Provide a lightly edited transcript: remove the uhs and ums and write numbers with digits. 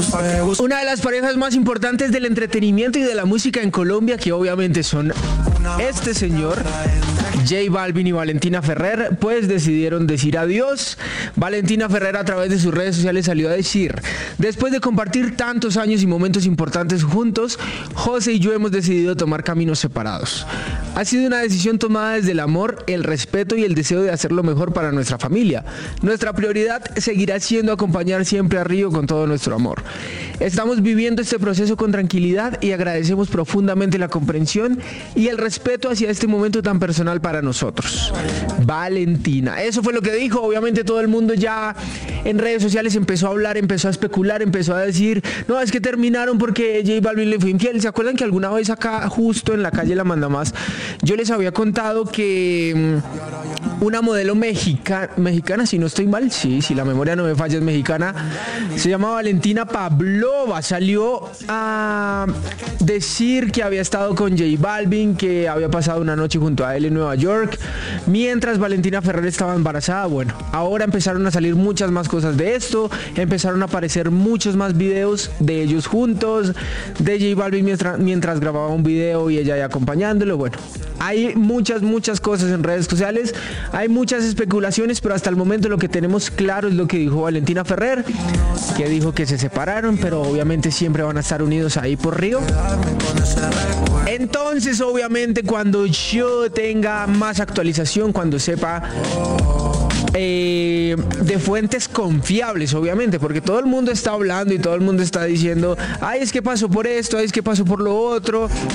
Una de las parejas más importantes del entretenimiento y de la música en Colombia, que obviamente son este señor, J Balvin y Valentina Ferrer, pues decidieron decir adiós. Valentina Ferrer a través de sus redes sociales salió a decir: después de compartir tantos años y momentos importantes juntos, José y yo hemos decidido tomar caminos separados. Ha sido una decisión tomada desde el amor, el respeto y el deseo de hacer lo mejor para nuestra familia. Nuestra prioridad seguirá siendo acompañar siempre a Río con todo nuestro amor. Estamos viviendo este proceso con tranquilidad y agradecemos profundamente la comprensión y el respeto hacia este momento tan personal para nosotros. Valentina. Eso fue lo que dijo. Obviamente todo el mundo ya en redes sociales empezó a hablar, empezó a especular, empezó a decir: no, es que terminaron porque J Balvin le fue infiel. ¿Se acuerdan que alguna vez acá, justo en la calle La Mandamás, yo les había contado que una modelo mexicana, si no estoy mal, sí, si la memoria no me falla, es mexicana, se llama Valentina Pavlova, salió a decir que había estado con J Balvin, que había pasado una noche junto a él en Nueva York, mientras Valentina Ferrer estaba embarazada? Bueno, ahora empezaron a salir muchas más cosas de esto, empezaron a aparecer muchos más videos de ellos juntos, de J Balvin mientras grababa un video y ella ahí acompañándolo. Bueno, hay muchas cosas en redes sociales, hay muchas especulaciones, pero hasta el momento lo que tenemos claro es lo que dijo Valentina Ferrer, que dijo que se separaron, pero obviamente siempre van a estar unidos ahí por Río. Entonces, obviamente, cuando yo tenga más actualización, cuando sepa de fuentes confiables, obviamente, porque todo el mundo está hablando y todo el mundo está diciendo: ay, es que pasó por esto, ay, es que pasó por lo otro,